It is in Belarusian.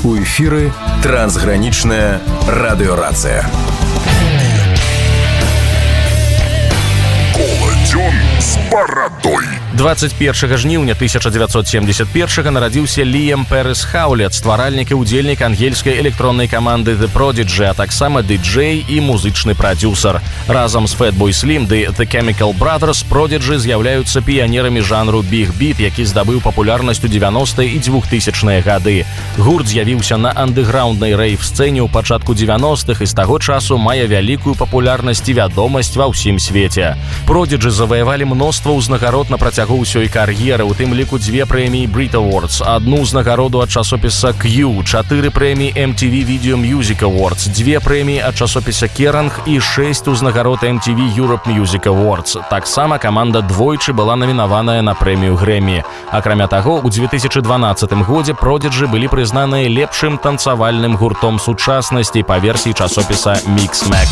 У эфіры трансгранічная радыёрацыя. Коладзён з барадой. 21 жніўня 1971 нарадзіўся Ліам Пэрыс Хаўлет, стваральнік і ўдзельнік ангельскай электроннай каманды The Prodigy, а таксама дыджэй і музычны прадзюсар. Разам з Fatboy Slim ды The Chemical Brothers Prodigy з'яўляюцца піянерамі жанру Big Beat, які здабыў папулярнасць у 90-е і 2000-е гады. Гурт з'явіўся на андэграўнднай рэйв-сцэне ў пачатку 90-х і з таго часу мае вялікую папулярнасць і вядомасць ва ўсім свеце. Prodigy заваявалі мноства ўзнагарод на працягу ўсёй кар'еры, у тым ліку 2 прэміі Brit Awards, 1 ўзнагароду ад часопіса Q, 4 прэміі MTV Video Music Awards, 2 прэміі ад часопіса Kerrang і 6 узнагарод MTV Europe Music Awards. Таксама каманда двойчы была намінаваная на прэмію Грэмі. Акрамя таго, у 2012 годзе Prodigy былі прызнаныя лепшым танцавальным гуртом сучаснасці па версіі часопіса Mixmag.